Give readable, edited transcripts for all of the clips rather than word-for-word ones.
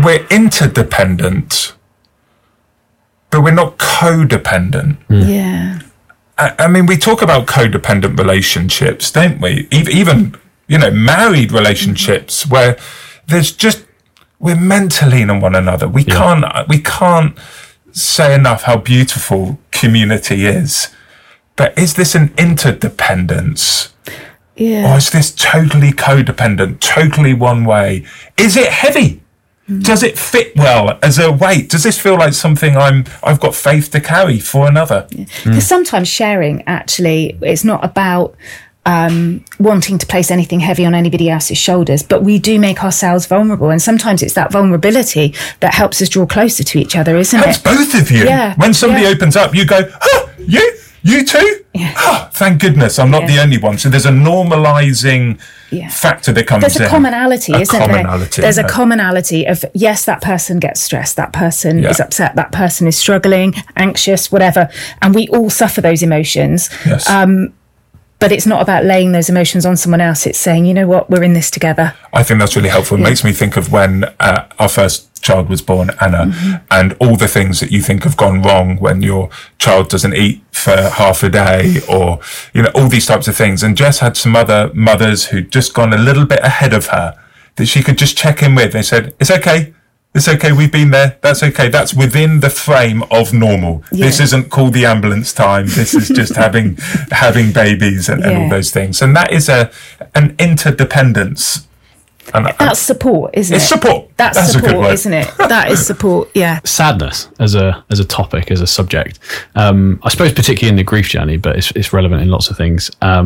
we're interdependent, but we're not codependent. Yeah. I mean, we talk about codependent relationships, don't we? Even, married relationships where we're meant to lean on one another. We can't say enough how beautiful community is. But is this an interdependence? Yeah. Or is this totally codependent, totally one way? Is it heavy? Does it fit well as a weight? Does this feel like something I've got faith to carry for another? Because sometimes sharing, actually, it's not about wanting to place anything heavy on anybody else's shoulders, but we do make ourselves vulnerable, and sometimes it's that vulnerability that helps us draw closer to each other, isn't Helps it? both of you. Yeah. When somebody opens up, you go, "Oh, you too? Yeah. Oh, thank goodness I'm not the only one." So there's a normalising factor that comes in. There's a commonality, isn't there? There's a yeah. commonality of, yes, that person gets stressed, that person is upset, that person is struggling, anxious, whatever, and we all suffer those emotions. Yes. But it's not about laying those emotions on someone else. It's saying, you know what, we're in this together. I think that's really helpful. It makes me think of when our first child was born, Anna, and all the things that you think have gone wrong when your child doesn't eat for half a day, or, all these types of things. And Jess had some other mothers who'd just gone a little bit ahead of her that she could just check in with. They said, it's okay. It's okay. We've been there. That's okay. That's within the frame of normal. Yeah. This isn't called the ambulance time. This is just having babies and all those things. And that is an interdependence. And that's support, isn't it? It's support. That's support, a good word. Isn't it? That is support. Yeah. Sadness as a topic, as a subject. I suppose particularly in the grief journey, but it's relevant in lots of things.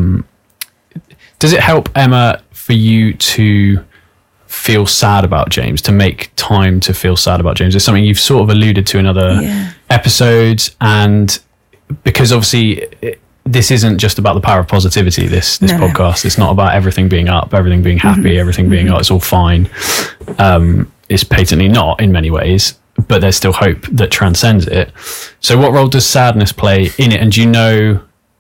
Does it help, Emma, for you to feel sad about James, to make time to feel sad about James? It's something you've sort of alluded to in other episodes, and because obviously this isn't just about the power of positivity, this podcast. It's not about everything being up, everything being happy, everything being it's all fine. It's patently not in many ways, but there's still hope that transcends it. So what role does sadness play in it? And do you know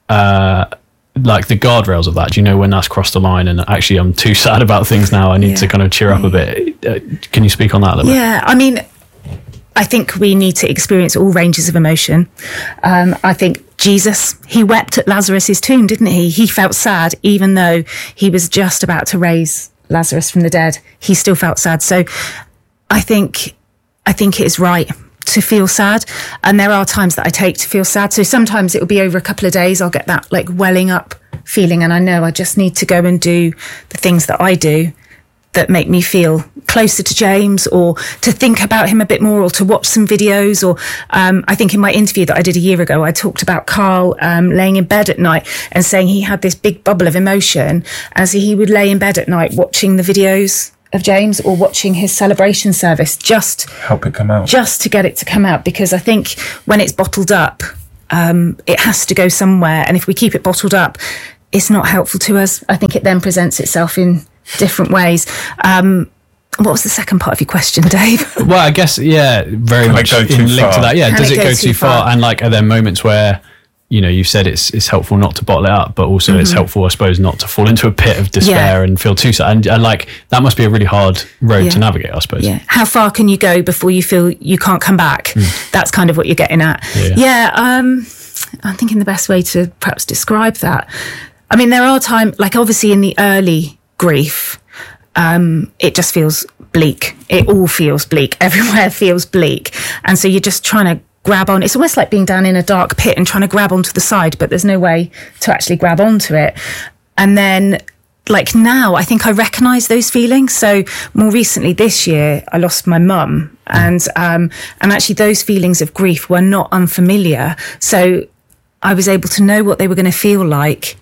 like the guardrails of that? Do you know when that's crossed the line and actually I'm too sad about things now, I need to kind of cheer up a bit? Can you speak on that a little bit? Yeah, I mean, I think we need to experience all ranges of emotion. I think Jesus, he wept at Lazarus's tomb, didn't he? He felt sad, even though he was just about to raise Lazarus from the dead. He still felt sad. So I think it is right to feel sad, and there are times that I take to feel sad. So sometimes it will be over a couple of days, I'll get that like welling up feeling, and I know I just need to go and do the things that I do that make me feel closer to James, or to think about him a bit more, or to watch some videos. Or I think in my interview that I did a year ago, I talked about Carl laying in bed at night and saying he had this big bubble of emotion as he would lay in bed at night watching the videos of James or watching his celebration service, just help it come out, just to get it to come out. Because I think when it's bottled up, it has to go somewhere, and if we keep it bottled up, it's not helpful to us. I think it then presents itself in different ways. What was the second part of your question, Dave? Well, I guess very much in link to that. Yeah, does it go too far? And like, are there moments where, you've said it's helpful not to bottle it up, but also it's helpful, I suppose, not to fall into a pit of despair and feel too sad. And like, that must be a really hard road to navigate, I suppose. Yeah. How far can you go before you feel you can't come back? That's kind of what you're getting at. I'm thinking the best way to perhaps describe that. I mean, there are times, like obviously in the early grief, it just feels bleak. It all feels bleak. Everywhere feels bleak. And so you're just trying to grab on. It's almost like being down in a dark pit and trying to grab onto the side, but there's no way to actually grab onto it. And then, like now, I think I recognise those feelings. So more recently this year, I lost my mum, and actually those feelings of grief were not unfamiliar. So I was able to know what they were going to feel like.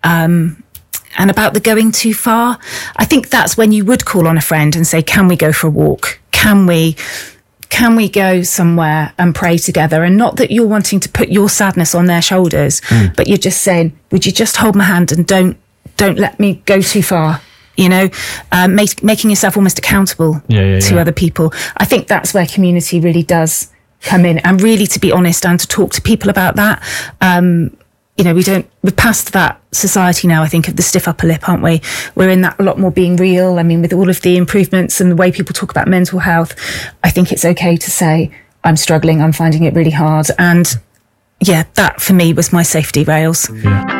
And about the going too far, I think that's when you would call on a friend and say, can we go for a walk? Can we go somewhere and pray together? And not that you're wanting to put your sadness on their shoulders, but you're just saying, would you just hold my hand and don't let me go too far? Making yourself almost accountable to other people. I think that's where community really does come in, and really to be honest and to talk to people about that. we're past that society now, I think, of the stiff upper lip, aren't we? We're in that a lot more being real. I mean, with all of the improvements and the way people talk about mental health, I think it's okay to say, I'm struggling, I'm finding it really hard. And yeah, that for me was my safety rails. Yeah.